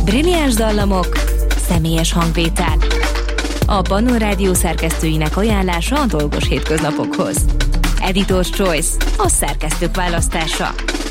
Brilliáns dallamok, személyes hangvétel. A Pannon Rádió szerkesztőinek ajánlása a dolgos hétköznapokhoz. Editor's Choice, a szerkesztők választása.